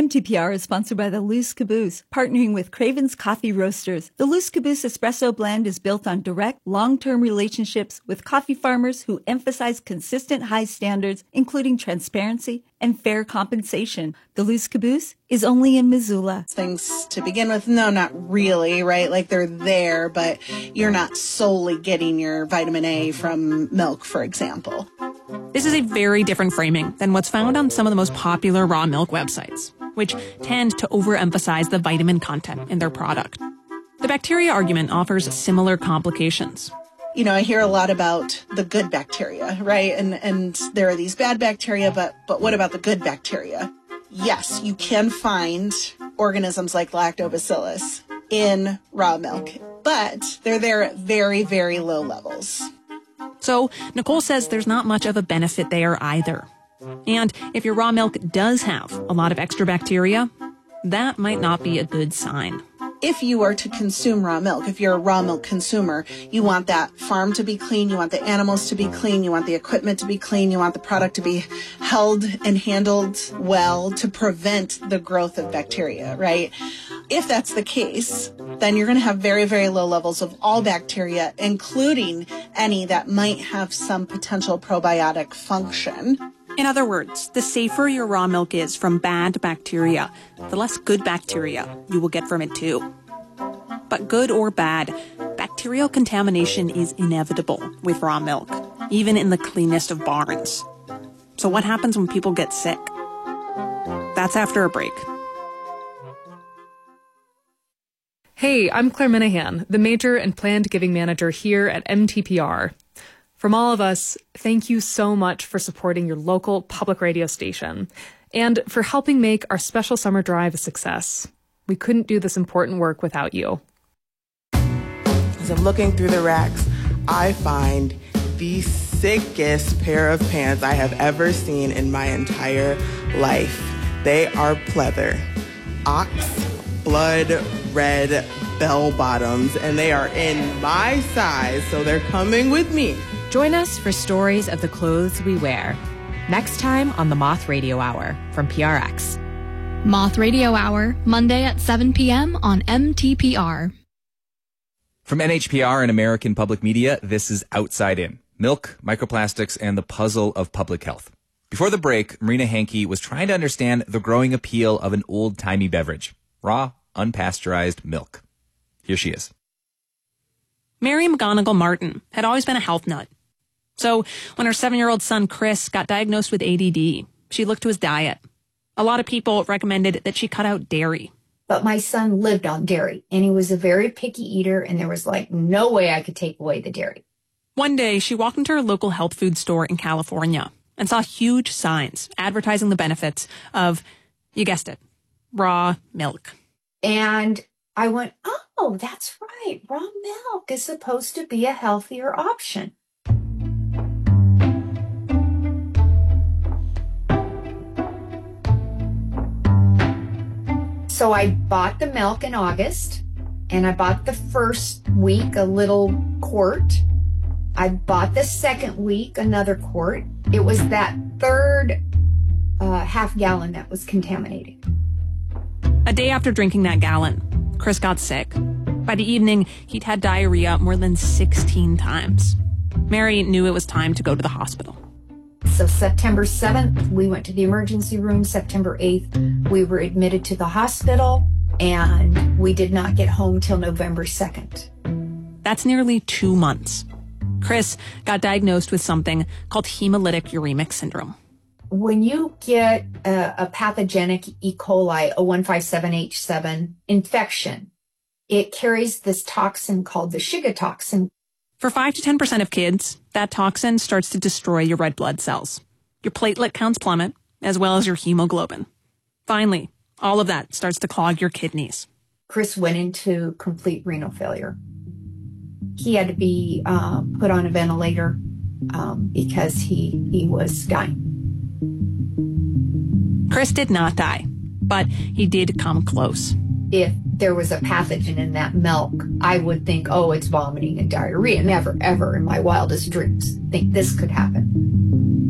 MTPR is sponsored by the Loose Caboose, partnering with Craven's Coffee Roasters. The Loose Caboose Espresso Blend is built on direct, long-term relationships with coffee farmers who emphasize consistent high standards, including transparency and fair compensation. The Loose Caboose is only in Missoula. Things to begin with, no, not really, right? Like they're there, but you're not solely getting your vitamin A from milk, for example. This is a very different framing than what's found on some of the most popular raw milk websites, which tend to overemphasize the vitamin content in their product. The bacteria argument offers similar complications. You know, I hear a lot about the good bacteria, right? And there are these bad bacteria, but what about the good bacteria? Yes, you can find organisms like lactobacillus in raw milk, but they're there at very, very low levels. So Nicole says there's not much of a benefit there either. And if your raw milk does have a lot of extra bacteria, that might not be a good sign. If you are to consume raw milk, if you're a raw milk consumer, you want that farm to be clean, you want the animals to be clean, you want the equipment to be clean, you want the product to be held and handled well to prevent the growth of bacteria, right? If that's the case, then you're going to have very, very low levels of all bacteria, including any that might have some potential probiotic function. In other words, the safer your raw milk is from bad bacteria, the less good bacteria you will get from it too. But good or bad, bacterial contamination is inevitable with raw milk, even in the cleanest of barns. So what happens when people get sick? That's after a break. Hey, I'm Claire Minahan, the Major and Planned Giving Manager here at MTPR. From all of us, thank you so much for supporting your local public radio station and for helping make our special summer drive a success. We couldn't do this important work without you. As I'm looking through the racks, I find the sickest pair of pants I have ever seen in my entire life. They are pleather, ox blood red bell bottoms, and they are in my size, so they're coming with me. Join us for stories of the clothes we wear. Next time on the Moth Radio Hour from PRX. Moth Radio Hour, Monday at 7 p.m. on MTPR. From NHPR and American Public Media, this is Outside In. Milk, microplastics, and the puzzle of public health. Before the break, Marina Hankey was trying to understand the growing appeal of an old-timey beverage. Raw, unpasteurized milk. Here she is. Mary McGonigal Martin had always been a health nut. So when her 7-year-old son Chris got diagnosed with ADD, she looked to his diet. A lot of people recommended that she cut out dairy. But my son lived on dairy, and he was a very picky eater, and there was no way I could take away the dairy. One day, she walked into her local health food store in California and saw huge signs advertising the benefits of, you guessed it, raw milk. And I went, oh, that's right. Raw milk is supposed to be a healthier option. So I bought the milk in August, and I bought the first week a little quart. I bought the second week another quart. It was that third half gallon that was contaminated. A day after drinking that gallon, Chris got sick. By the evening, he'd had diarrhea more than 16 times. Mary knew it was time to go to the hospital. So September 7th, we went to the emergency room. September 8th, we were admitted to the hospital, and we did not get home till November 2nd. That's nearly 2 months. Chris got diagnosed with something called hemolytic uremic syndrome. When you get a pathogenic E. coli 0157H7 infection, it carries this toxin called the Shiga toxin. For 5 to 10% of kids, that toxin starts to destroy your red blood cells. Your platelet counts plummet, as well as your hemoglobin. Finally, all of that starts to clog your kidneys. Chris went into complete renal failure. He had to be put on a ventilator because he was dying. Chris did not die, but he did come close. If there was a pathogen in that milk, I would think, oh, it's vomiting and diarrhea. Never, ever in my wildest dreams think this could happen.